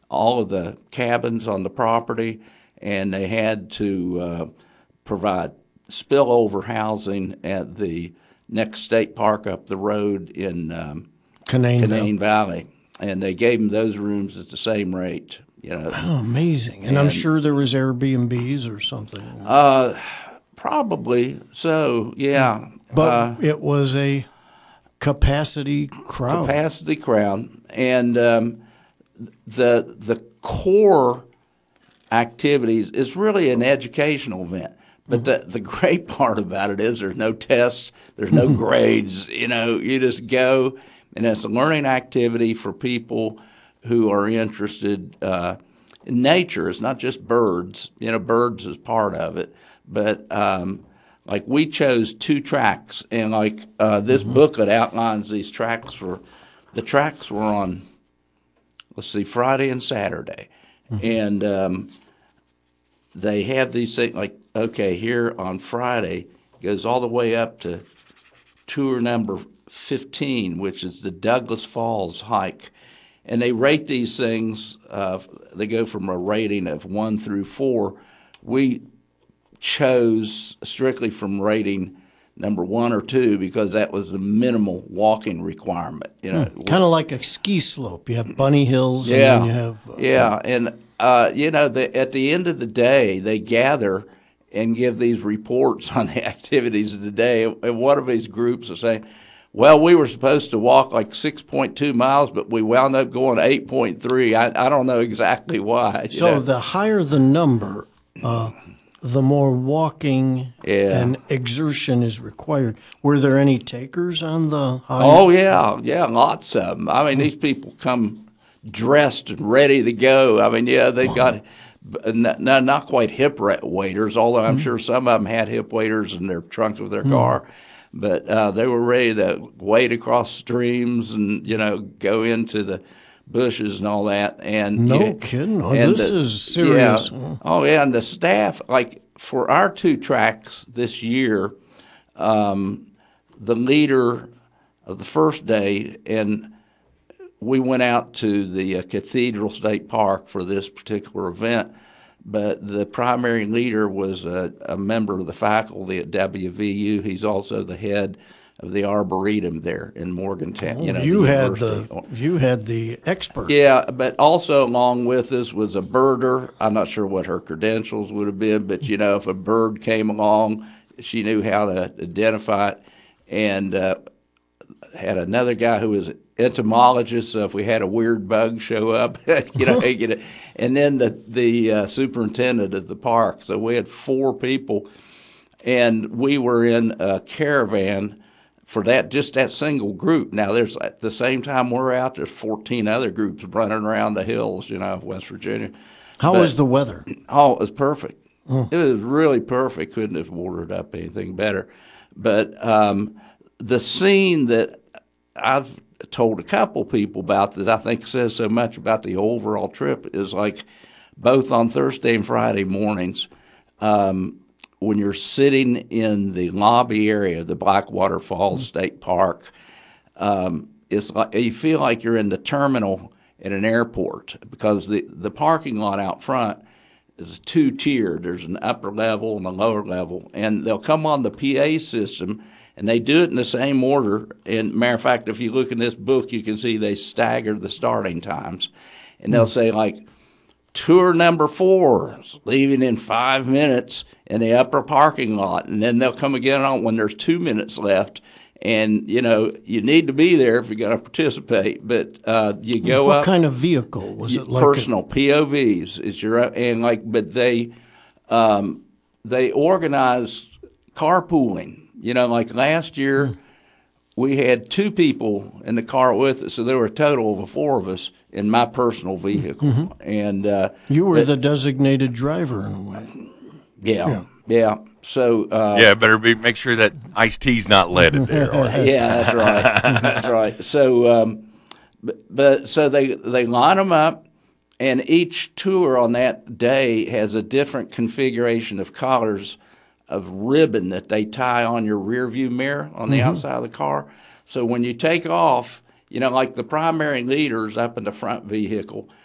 all of the cabins on the property, and they had to provide spillover housing at the next state park up the road in Canaan Valley, and they gave them those rooms at the same rate. Oh, amazing! And I'm sure there was Airbnbs or something. Probably so, yeah. But it was a capacity crowd. And the core activities is really an educational event. But the great part about it is there's no tests, there's no grades. You just go, and it's a learning activity for people who are interested in nature. It's not just birds. Birds is part of it. But like we chose 2 tracks, and like this booklet outlines these tracks the tracks were on, Friday and Saturday. And they have these things like, okay, here on Friday goes all the way up to tour number 15, which is the Douglas Falls hike. And they rate these things, they go from a rating of 1 through 4. We chose strictly from rating number 1 or 2 because that was the minimal walking requirement. Kind of like a ski slope. You have bunny hills, yeah, and then you have and at the end of the day, they gather and give these reports on the activities of the day. And one of these groups is saying, well, we were supposed to walk like 6.2 miles, but we wound up going 8.3. I don't know exactly why. So the higher the number, the more walking and exertion is required. Were there any takers on the hike? Oh, yeah, lots of them. I mean, these people come dressed and ready to go. I mean, they got not quite hip waders, although I'm sure some of them had hip waders in their trunk of their car. But they were ready to wade across streams and, go into the bushes and all that. And no kidding. This is serious. Yeah. Oh, yeah, and the staff, like for our 2 tracks this year, the leader of the first day, and we went out to the Cathedral State Park for this particular event, but the primary leader was a member of the faculty at WVU. He's also the head of the Arboretum there in Morgantown. You had the expert. Yeah, but also along with us was a birder. I'm not sure what her credentials would have been, but if a bird came along, she knew how to identify it, and had another guy who was entomologist, so if we had a weird bug show up, and then the superintendent of the park. So we had 4 people, and we were in a caravan for just that single group. Now, there's at the same time we're out, there's 14 other groups running around the hills, of West Virginia. How was the weather? Oh, it was perfect. It was really perfect. Couldn't have ordered up anything better. But the scene that I've told a couple people about that I think says so much about the overall trip is like both on Thursday and Friday mornings, when you're sitting in the lobby area of the Blackwater Falls State Park, it's like you feel like you're in the terminal at an airport because the parking lot out front is 2-tiered. There's an upper level and a lower level, and they'll come on the PA system. And they do it in the same order. And matter of fact, if you look in this book, you can see they stagger the starting times. And they'll say, like, tour number 4 is leaving in 5 minutes in the upper parking lot. And then they'll come again on when there's 2 minutes left. And, you need to be there if you're going to participate. But you go up. What kind of vehicle? Was it like personal POVs? Is but they organize carpooling. Like last year, we had 2 people in the car with us, so there were a total of 4 of us in my personal vehicle. And you were the designated driver in a way. Yeah. So better make sure that iced tea's not leaded there. Yeah, that's right. That's right. So, so they line them up, and each tour on that day has a different configuration of collars of ribbon that they tie on your rear view mirror on the outside of the car. So when you take off, like the primary leader's up in the front vehicle,